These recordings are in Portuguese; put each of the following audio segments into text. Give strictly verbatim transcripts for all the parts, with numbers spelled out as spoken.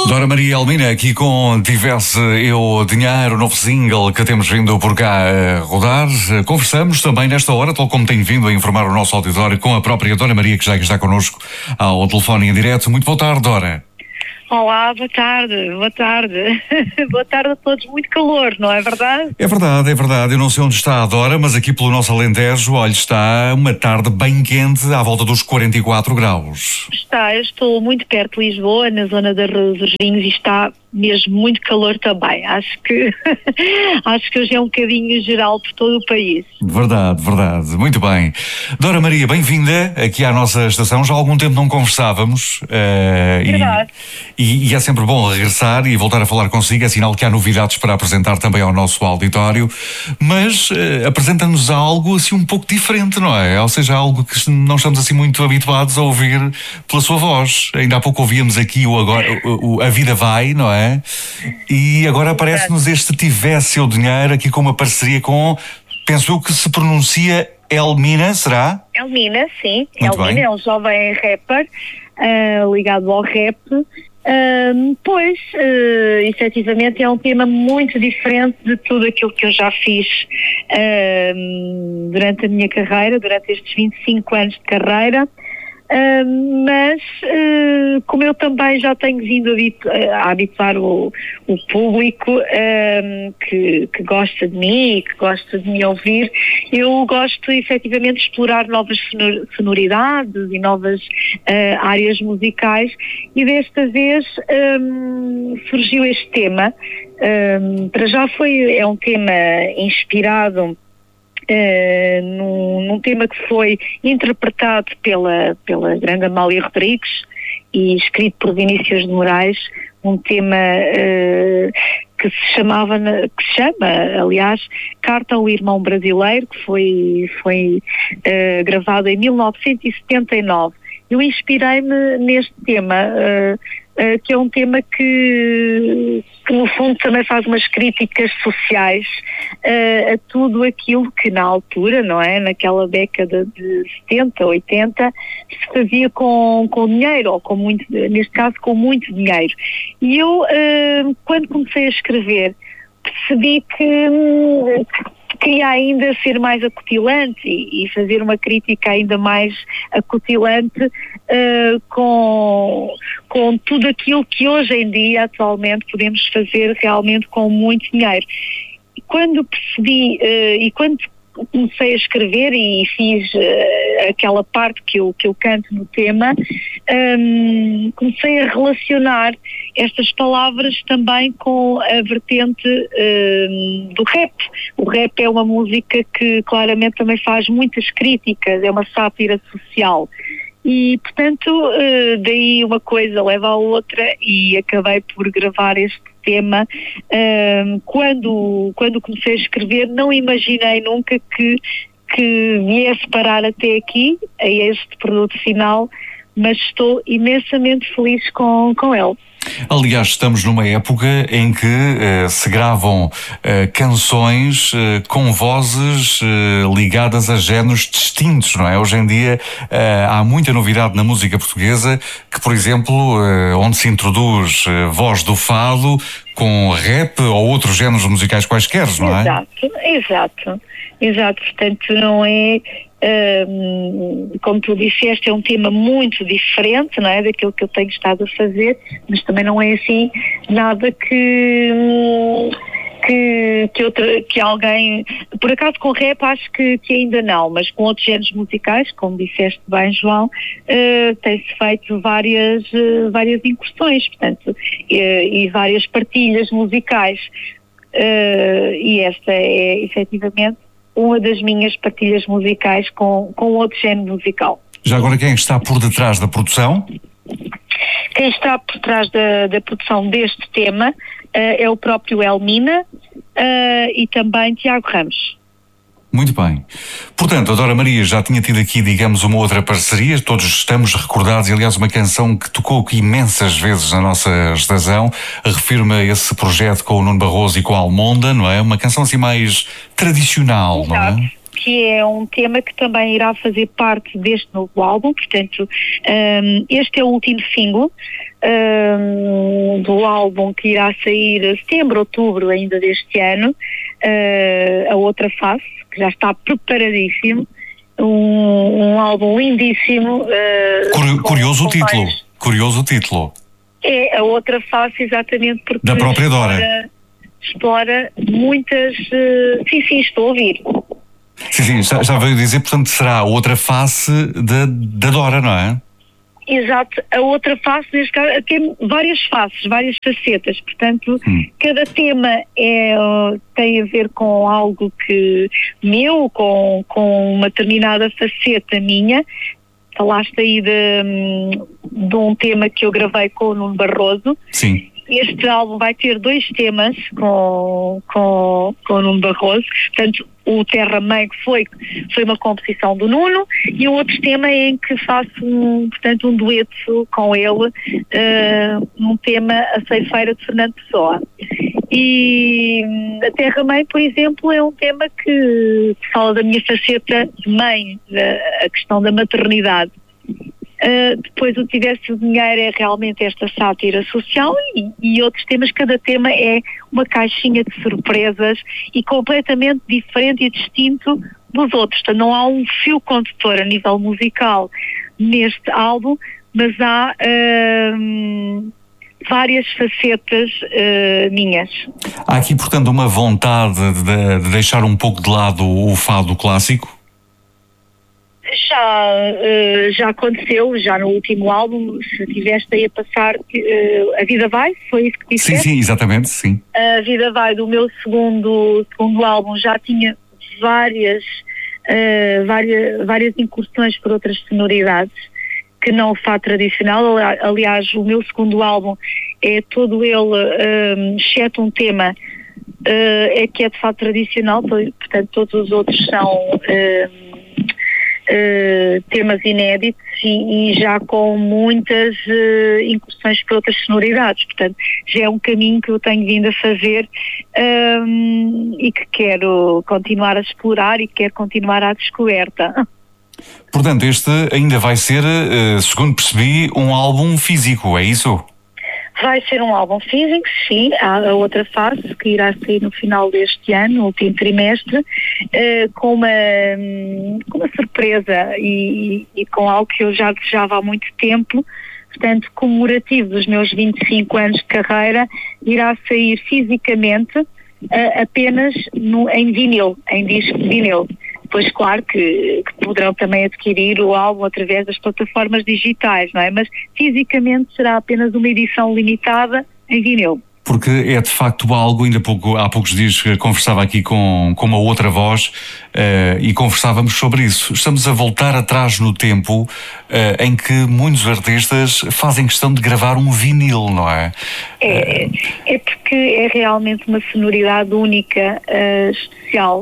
Dora Maria Elmina, aqui com Tivesse Eu Dinheiro, novo single que temos vindo por cá a rodar. Conversamos também nesta hora, tal como tenho vindo a informar o nosso auditório, com a própria Dora Maria, que já está connosco ao telefone em direto. Muito boa tarde, Dora. Olá, boa tarde, boa tarde. Boa tarde a todos, muito calor, não é verdade? É verdade, é verdade. Eu não sei onde está a Dora, mas aqui pelo nosso Alentejo, olha, está uma tarde bem quente, à volta dos quarenta e quatro graus. Está, eu estou muito perto de Lisboa, na zona da Rua dos Vinhos, e está mesmo muito calor também. Acho que acho que hoje é um bocadinho geral por todo o país. Verdade, verdade. Muito bem. Dora Maria, bem-vinda aqui à nossa estação. Já há algum tempo não conversávamos. Uh, verdade. E, e é sempre bom regressar e voltar a falar consigo. É sinal que há novidades para apresentar também ao nosso auditório. Mas uh, apresenta-nos algo assim um pouco diferente, não é? Ou seja, algo que não estamos assim muito habituados a ouvir pela sua voz. Ainda há pouco ouvíamos aqui o, agora, o, o A Vida Vai, não é? E agora aparece-nos este Tivesse Eu Dinheiro, aqui com uma parceria com, penso eu que se pronuncia Elmina, será? Elmina, sim. Muito Elmina bem. é um jovem rapper uh, ligado ao rap. Uh, pois, uh, efetivamente é um tema muito diferente de tudo aquilo que eu já fiz uh, durante a minha carreira, durante estes vinte e cinco anos de carreira. Uh, mas uh, como eu também já tenho vindo a habituar o, o público uh, que, que gosta de mim e que gosta de me ouvir, eu gosto efetivamente de explorar novas sonoridades e novas uh, áreas musicais, e desta vez um, surgiu este tema. Um, para já foi, é um tema inspirado Uh, num, num tema que foi interpretado pela, pela grande Amália Rodrigues e escrito por Vinícius de Moraes, um tema uh, que se chamava, que se chama, aliás, Carta ao Irmão Brasileiro, que foi, foi uh, gravado em mil novecentos e setenta e nove. Eu inspirei-me neste tema, uh, uh, que é um tema que, que no fundo também faz umas críticas sociais uh, a tudo aquilo que na altura, não é, naquela década de setenta, oitenta, se fazia com, com dinheiro, ou com muito, neste caso com muito dinheiro. E eu, uh, quando comecei a escrever, percebi que hum, queria ainda ser mais acutilante e, e fazer uma crítica ainda mais acutilante uh, com, com tudo aquilo que hoje em dia, atualmente, podemos fazer realmente com muito dinheiro. E quando percebi, uh, e quando comecei a escrever e fiz uh, aquela parte que eu, que eu canto no tema, um, comecei a relacionar estas palavras também com a vertente um, do rap. O rap é uma música que claramente também faz muitas críticas, é uma sátira social. E, portanto, uh, daí uma coisa leva à outra e acabei por gravar este tema. Uh, quando, quando comecei a escrever, não imaginei nunca que, que viesse parar até aqui, a este produto final, mas estou imensamente feliz com, com ele. Aliás, estamos numa época em que uh, se gravam uh, canções uh, com vozes uh, ligadas a géneros distintos, não é? Hoje em dia uh, há muita novidade na música portuguesa, que, por exemplo, uh, onde se introduz uh, voz do fado com rap ou outros géneros musicais quaisquer, não é? Exato, exato, exato. Portanto, não é... Um, como tu disseste, é um tema muito diferente, não é, daquilo que eu tenho estado a fazer, mas também não é assim nada que que, que, outra, que alguém, por acaso com rap acho que, que ainda não, mas com outros géneros musicais, como disseste bem, João, uh, tem-se feito várias, uh, várias incursões, portanto, uh, e várias partilhas musicais, uh, e esta é efetivamente uma das minhas partilhas musicais com, com outro género musical. Já agora, quem está por detrás da produção? Quem está por trás da, da produção deste tema uh, é o próprio Elmina uh, e também Tiago Ramos. Muito bem. Portanto, a Dora Maria já tinha tido aqui, digamos, uma outra parceria, todos estamos recordados, e aliás uma canção que tocou imensas vezes na nossa estação, refiro-me a esse projeto com o Nuno Barroso e com a Almonda, não é? Uma canção assim mais tradicional, Exato. Não é? Que é um tema que também irá fazer parte deste novo álbum, portanto, um, este é o último single um, do álbum que irá sair setembro, outubro ainda deste ano, uh, A Outra Face, que já está preparadíssimo, um, um álbum lindíssimo. Uh, Curio, com, curioso com o título, vários... curioso o título. É A Outra Face, exatamente, porque da própria explora, Dora. explora muitas... Uh, sim, sim, estou a ouvir. Sim, sim, já, já veio dizer, portanto, será a outra face da, da Dora, não é? Exato, a outra face, neste caso, tem várias faces, várias facetas, portanto, hum. cada tema é, tem a ver com algo que meu, com, com uma determinada faceta minha. Falaste aí de, de um tema que eu gravei com o Nuno Barroso. Sim. Este álbum vai ter dois temas com, com, com o Nuno Barroso, portanto, o Terra Mãe, que foi, foi uma composição do Nuno, e o outro tema é em que faço um, portanto, um dueto com ele, uh, num tema A Ceifeira de Fernando Pessoa. E a Terra Mãe, por exemplo, é um tema que, que fala da minha faceta de mãe, da, a questão da maternidade. Uh, depois o Tivesse o Dinheiro é realmente esta sátira social e, e outros temas, cada tema é uma caixinha de surpresas e completamente diferente e distinto dos outros. Então, não há um fio condutor a nível musical neste álbum, mas há uh, várias facetas uh, minhas. Há aqui, portanto, uma vontade de, de deixar um pouco de lado o fado clássico? Já, uh, já aconteceu, já no último álbum, se estiveste aí a passar, uh, A Vida Vai, foi isso que disseste? Sim, sim, exatamente, sim. A Vida Vai, do meu segundo, segundo álbum, já tinha várias, uh, várias, várias incursões por outras sonoridades, que não o fado tradicional. Aliás, o meu segundo álbum é todo ele, um, exceto um tema, uh, é que é de fado tradicional, portanto todos os outros são... Uh, Uh, temas inéditos e, e já com muitas uh, incursões por outras sonoridades, portanto já é um caminho que eu tenho vindo a fazer um, e que quero continuar a explorar e quero continuar à descoberta. Portanto, este ainda vai ser, uh, segundo percebi, um álbum físico, é isso? Vai ser um álbum físico, sim. Há a outra fase que irá sair no final deste ano, no último trimestre, uh, com, uma, um, com uma surpresa e, e com algo que eu já desejava há muito tempo. Portanto, comemorativo dos meus vinte e cinco anos de carreira, irá sair fisicamente uh, apenas no, em vinil, em disco de vinil. Pois claro que, que poderão também adquirir o álbum através das plataformas digitais, não é? Mas fisicamente será apenas uma edição limitada em vinil. Porque é de facto algo, ainda pouco, há poucos dias conversava aqui com, com uma outra voz uh, e conversávamos sobre isso. Estamos a voltar atrás no tempo uh, em que muitos artistas fazem questão de gravar um vinil, não é? É, é porque é realmente uma sonoridade única, uh, especial.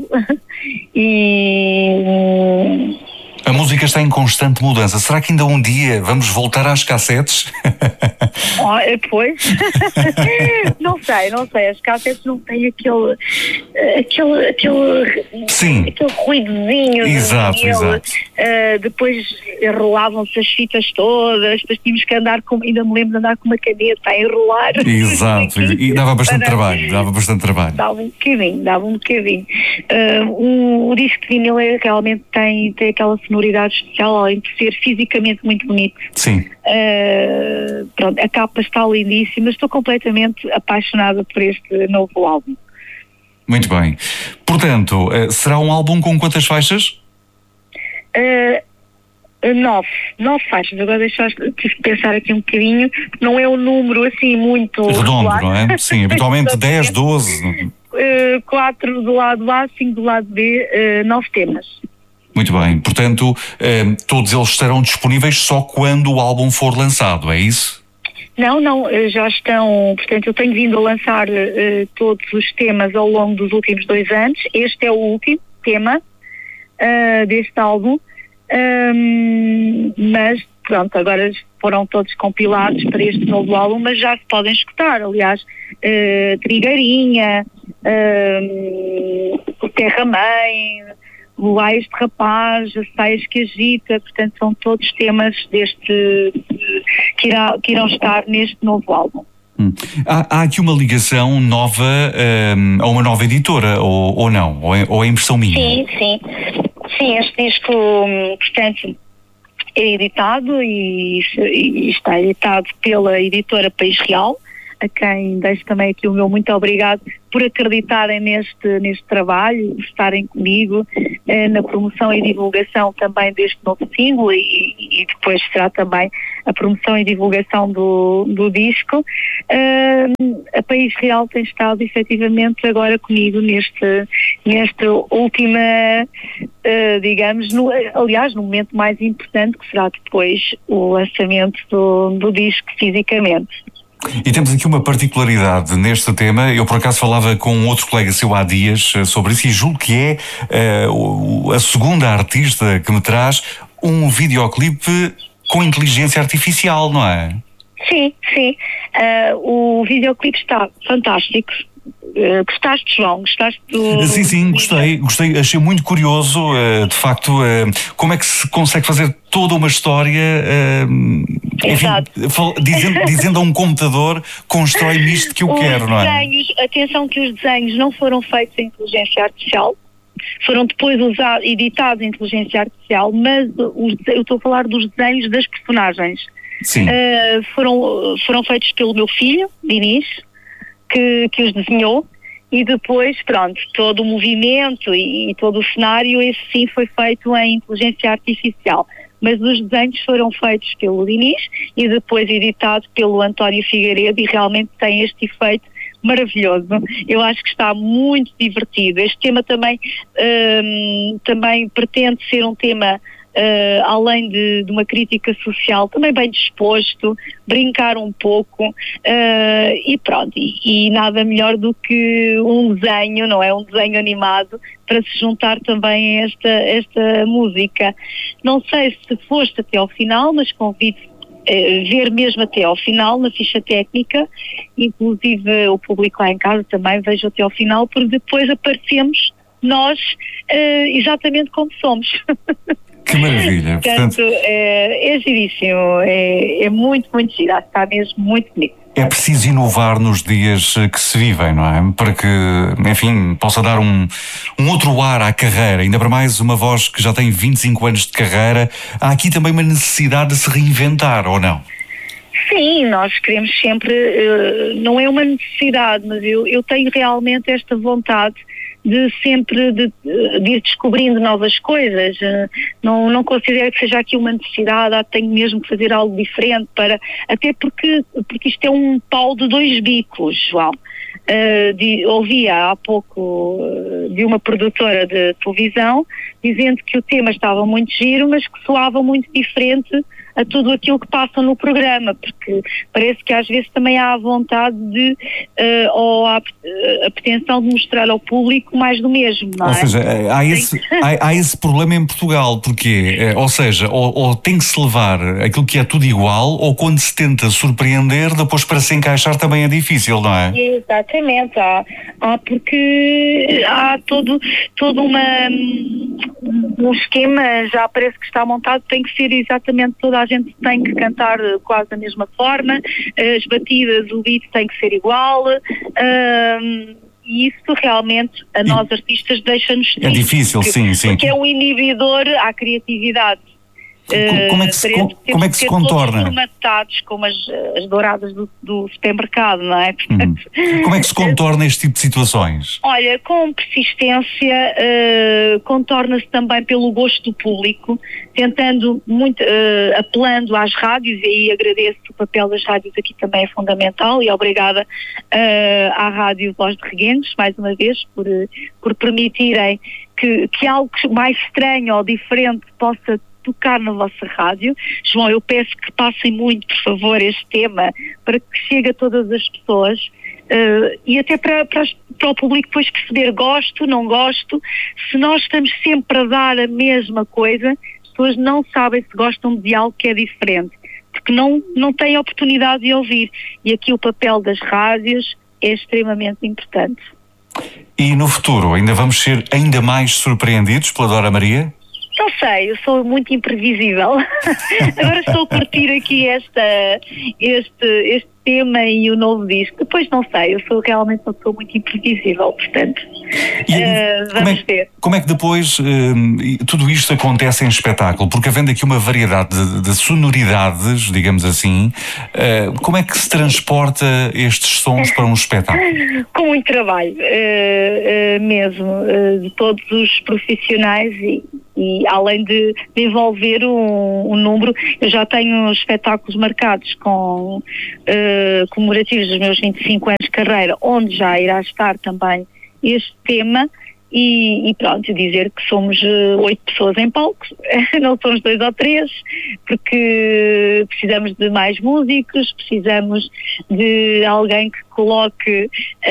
E... A música está em constante mudança. Será que ainda um dia vamos voltar às cassetes? Oh, pois, não sei, não sei. As cassetes não têm aquele, aquele, aquele, Sim. aquele ruidozinho. Exato, ele, exato. Uh, depois enrolavam-se as fitas todas, depois tínhamos que andar com, ainda me lembro de andar com uma caneta a enrolar. Exato, e dava bastante para... trabalho, dava bastante trabalho. Dava um bocadinho, dava um bocadinho. Uh, o, o disco de vinil é, realmente tem, tem aquela sonoridade especial, além de ser fisicamente muito bonito. Sim. Uh, pronto, a capa está lindíssima, estou completamente apaixonada por este novo álbum. Muito bem. Portanto, será um álbum com quantas faixas? Uh, nove. Nove faixas. Agora deixa eu tive que pensar aqui um bocadinho. Não é um número assim muito... redondo, regular. Não é? Sim, habitualmente dez, doze... Uh, quatro do lado A, cinco do lado B, uh, nove temas. Muito bem. Portanto, uh, todos eles estarão disponíveis só quando o álbum for lançado, é isso? Não, não, já estão, portanto eu tenho vindo a lançar uh, todos os temas ao longo dos últimos dois anos. Este é o último tema uh, deste álbum, um, mas pronto, agora foram todos compilados para este novo álbum, mas já se podem escutar. Aliás, uh, Trigueirinha, uh, Terra Mãe, o Ais de Rapaz, As Saias que Agita, portanto são todos temas deste que, irá, que irão estar neste novo álbum. Hum. Há, há aqui uma ligação nova um, a uma nova editora, ou, ou não? Ou é, ou é impressão minha? Sim, sim. Sim, este disco, portanto, é editado e, e está editado pela editora País Real, a quem deixo também aqui o meu muito obrigado por acreditarem neste, neste trabalho, por estarem comigo eh, na promoção e divulgação também deste novo single e, e depois será também a promoção e divulgação do, do disco. Uh, a País Real tem estado efetivamente agora comigo neste, nesta última, uh, digamos, no, aliás, no momento mais importante, que será depois o lançamento do, do disco fisicamente. E temos aqui uma particularidade neste tema. Eu, por acaso, falava com um outro colega seu há dias sobre isso e julgo que é uh, a segunda artista que me traz um videoclipe com inteligência artificial, não é? Sim, sim. Uh, o videoclipe está fantástico. Uh, gostaste, João? Gostaste do... Sim, sim, gostei, gostei, achei muito curioso, uh, de facto, uh, como é que se consegue fazer toda uma história, uh, enfim, dizendo, dizendo a um computador, constrói-me isto que eu os desenhos, não é? Atenção que os desenhos não foram feitos em inteligência artificial, foram depois usados, editados em inteligência artificial, mas os, eu estou a falar dos desenhos das personagens. Sim. Uh, foram, foram feitos pelo meu filho, Dinis, que, que os desenhou, e depois, pronto, todo o movimento e, e todo o cenário, esse sim foi feito em inteligência artificial. Mas os desenhos foram feitos pelo Dinis e depois editados pelo António Figueiredo e realmente tem este efeito maravilhoso. Eu acho que está muito divertido. Este tema também, um, também pretende ser um tema Uh, além de, de uma crítica social, também bem disposto, brincar um pouco, uh, e pronto, e, e nada melhor do que um desenho, não é? Um desenho animado para se juntar também a esta, esta música. Não sei se foste até ao final, mas convido uh, ver mesmo até ao final na ficha técnica, inclusive o público lá em casa também veja até ao final, porque depois aparecemos nós uh, exatamente como somos. Que maravilha. Portanto, é, é giríssimo, é, é muito, muito giro, está mesmo muito bonito. É preciso inovar nos dias que se vivem, não é? Para que, enfim, possa dar um, um outro ar à carreira, ainda para mais uma voz que já tem vinte e cinco anos de carreira. Há aqui também uma necessidade de se reinventar, ou não? Sim, nós queremos sempre, não é uma necessidade, mas eu, eu tenho realmente esta vontade de sempre de, de ir descobrindo novas coisas. Não, não considero que seja aqui uma necessidade, ah, tenho mesmo que fazer algo diferente, para, até porque, porque isto é um pau de dois bicos, João. Uh, de, ouvia há pouco uh, de uma produtora de televisão dizendo que o tema estava muito giro, mas que soava muito diferente a tudo aquilo que passa no programa, porque parece que às vezes também há a vontade de, uh, ou há a pretensão de mostrar ao público mais do mesmo, não é? Ou seja, há esse, há, há esse problema em Portugal, porque, ou seja, ou, ou tem que se levar aquilo que é tudo igual, ou quando se tenta surpreender, depois para se encaixar também é difícil, não é? Exatamente, há, há porque há todo, todo uma, um esquema, já parece que está montado, tem que ser exatamente toda a A gente tem que cantar quase da mesma forma, as batidas, o beat tem que ser igual, um, e isso realmente a nós artistas deixa-nos triste. É difícil, porque, sim, sim. Porque é um inibidor à criatividade. Como, como é que se, como, como é que se contorna? Formatados como as, as douradas do, do supermercado, não é? Hum. Como é que se contorna este tipo de situações? Olha, com persistência, uh, contorna-se também pelo gosto do público, tentando muito, uh, apelando às rádios, e aí agradeço o papel das rádios aqui também é fundamental, e obrigada uh, à Rádio Voz de Reguengos, mais uma vez, por, por permitirem que, que algo mais estranho ou diferente possa tocar na vossa rádio. João, eu peço que passem muito, por favor, este tema para que chegue a todas as pessoas, uh, e até para, para, para o público depois perceber gosto, não gosto. Se nós estamos sempre a dar a mesma coisa, as pessoas não sabem se gostam de algo que é diferente, porque não, não têm oportunidade de ouvir, e aqui o papel das rádios é extremamente importante. E no futuro ainda vamos ser ainda mais surpreendidos pela Dora Maria? Não sei, eu sou muito imprevisível. Agora estou a curtir aqui esta, este, este tema e o novo disco. Depois não sei, eu sou realmente uma pessoa muito imprevisível, portanto, e, uh, como, vamos é, ver. Como é que depois uh, tudo isto acontece em espetáculo? Porque havendo aqui uma variedade de, de sonoridades, digamos assim, uh, como é que se transporta estes sons para um espetáculo? Com muito trabalho, uh, uh, mesmo, uh, de todos os profissionais e E além de, de envolver um, um número, eu já tenho espetáculos marcados com uh, comemorativos dos meus vinte e cinco anos de carreira, onde já irá estar também este tema. E, e pronto, dizer que somos uh, oito pessoas em palco, não somos dois ou três, porque precisamos de mais músicos, precisamos de alguém que coloque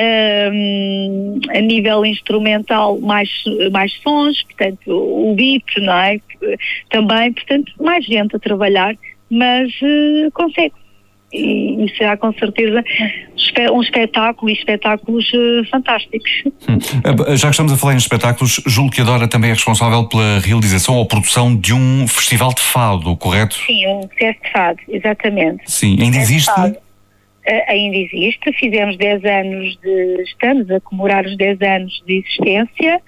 um, a nível instrumental mais, mais sons, portanto o beat, não é? Também, portanto, mais gente a trabalhar, mas uh, consegue. E, e será com certeza um espetáculo e espetáculos uh, fantásticos. Hum. Já que estamos a falar em espetáculos, julgo que a Dora também é responsável pela realização ou produção de um festival de fado, correto? Sim, um festival de fado, exatamente. Sim, ainda existe? Uh, ainda existe, fizemos dez anos de, estamos a comemorar os dez anos de existência,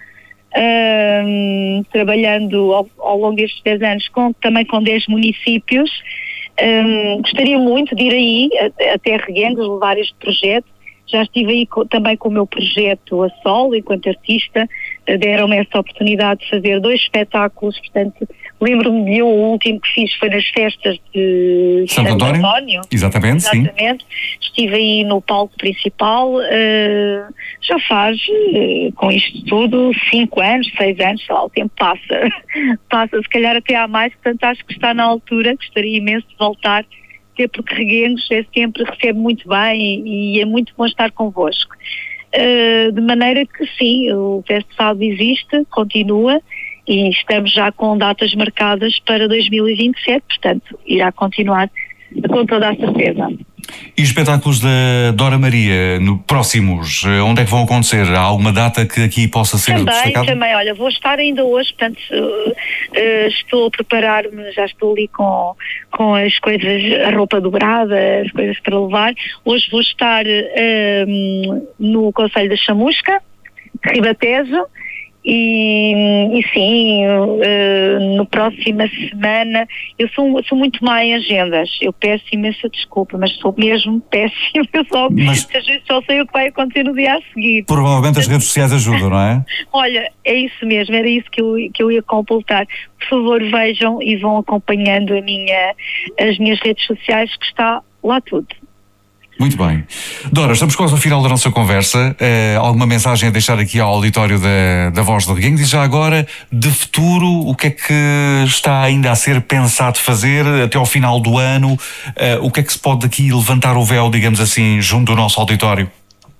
uh, trabalhando ao, ao longo destes dez anos com, também com dez municípios. Um, gostaria muito de ir aí até Reguengos, levar este projeto. Já estive aí co, também com o meu projeto a solo, enquanto artista. Deram-me essa oportunidade de fazer dois espetáculos, portanto, lembro-me de um, o último que fiz foi nas festas de Santo António. António. Exatamente, Exatamente. Sim. Estive aí no palco principal, uh, já faz, uh, com isto tudo, cinco anos, seis anos, sei lá, o tempo passa, passa, se calhar até há mais, portanto acho que está na altura, gostaria imenso de voltar, até porque Reguengos é sempre, recebe muito bem e, e é muito bom estar convosco. Uh, de maneira que sim, o festival existe, continua e estamos já com datas marcadas para dois mil e vinte e sete, portanto irá continuar com toda a certeza. E espetáculos da Dora Maria no próximos, onde é que vão acontecer? Há alguma data que aqui possa ser também, destacada? Também, olha, vou estar ainda hoje, portanto uh, uh, estou a preparar-me, já estou ali com, com as coisas, a roupa dobrada, as coisas para levar. Hoje vou estar uh, no Conselho da Chamusca, Ribatejo, E, e sim, uh, no próxima semana, eu sou, sou muito má em agendas, eu peço imensa desculpa, mas sou mesmo péssima, eu só, mas, só sei o que vai acontecer no dia a seguir. Provavelmente as redes sociais ajudam, não é? Olha, é isso mesmo, era isso que eu, que eu ia completar. Por favor, vejam e vão acompanhando a minha, as minhas redes sociais, que está lá tudo. Muito bem. Dora, estamos quase ao final da nossa conversa. Uh, alguma mensagem a deixar aqui ao auditório da, da Voz de Reguengos? E já agora, de futuro, o que é que está ainda a ser pensado fazer até ao final do ano? Uh, o que é que se pode aqui levantar o véu, digamos assim, junto do nosso auditório?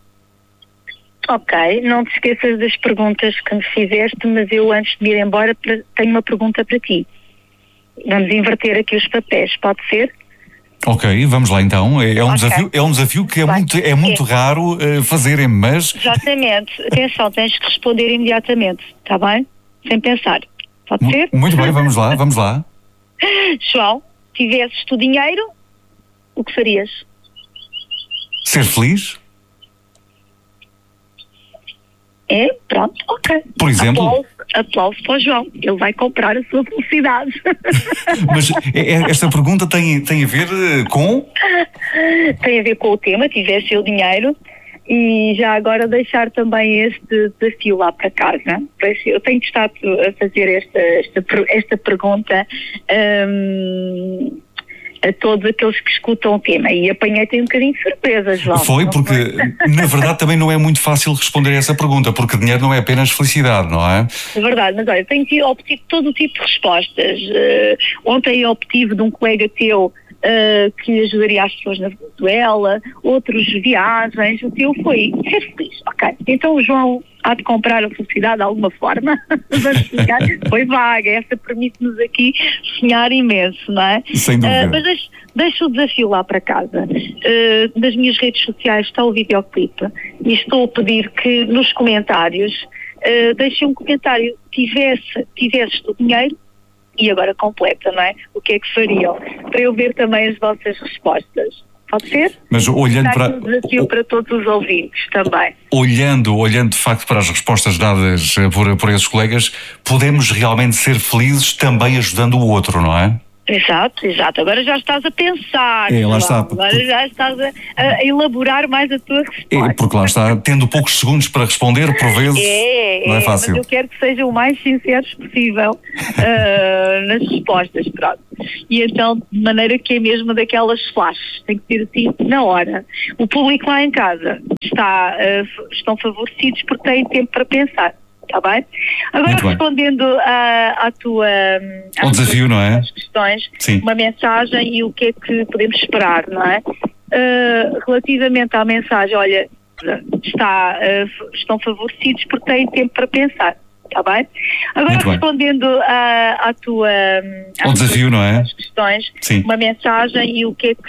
Ok, não te esqueças das perguntas que me fizeste, mas eu, antes de ir embora, tenho uma pergunta para ti. Vamos inverter aqui os papéis, pode ser? Ok, vamos lá então. É, é, um, okay. desafio, é um desafio que é Vai. muito, é muito é. raro uh, fazerem, mas... Exatamente. Atenção, tens que responder imediatamente, está bem? Sem pensar. Pode M ser? Muito bem, vamos lá, vamos lá. João, tivesses tu dinheiro, o que farias? Ser feliz? É, pronto, ok. Por exemplo? Aplauso, aplauso para o João. Ele vai comprar a sua felicidade. Mas esta pergunta tem, tem a ver com? Tem a ver com o tema, tivesse o dinheiro. E já agora deixar também este desafio lá para casa. Eu tenho estado a fazer esta, esta, esta pergunta hum, a todos aqueles que escutam o tema e apanhei-te um bocadinho de surpresa, João. Foi, porque na verdade também não é muito fácil responder a essa pergunta, porque dinheiro não é apenas felicidade, não é? É verdade, mas olha, tenho obtido todo o tipo de respostas. Uh, ontem eu obtive de um colega teu Uh, que ajudaria as pessoas na Venezuela, outros viagens, o teu foi ser feliz. Ok, então o João há de comprar a felicidade de alguma forma. Foi vaga, essa permite-nos aqui sonhar imenso, não é? Sem dúvida. Uh, mas deixo, deixo o desafio lá para casa. Uh, nas minhas redes sociais está o videoclipe e estou a pedir que nos comentários uh, deixem um comentário. Tivesse, tivesses o dinheiro, e agora completa, não é? O que é que fariam? Para eu ver também as vossas respostas. Pode ser? Mas olhando Está para... aqui um desafio para todos os ouvintes também. Olhando, olhando de facto para as respostas dadas por, por esses colegas, podemos realmente ser felizes também ajudando o outro, não é? Exato, exato. Agora já estás a pensar. É, lá João. está. Agora já estás a, a elaborar mais a tua resposta. É, porque lá está, tendo poucos segundos para responder, por vezes É, não é é, fácil. mas eu quero que sejam o mais sinceros possível uh, nas respostas, pronto. E então, de maneira que é mesmo daquelas flashes, tem que ser assim na hora. O público lá em casa está, uh, estão favorecidos porque têm tempo para pensar. Está bem? Agora, Muito bem. respondendo à, à tua... Ao desafio, não é? Às questões, Sim. uma mensagem e o que é que podemos esperar, não é? Uh, relativamente à mensagem, olha, está, uh, estão favorecidos porque têm tempo para pensar. Está bem? Agora, Muito bem. respondendo à, à tua... Ao desafio, não é? Às questões, Sim. uma mensagem e o que é que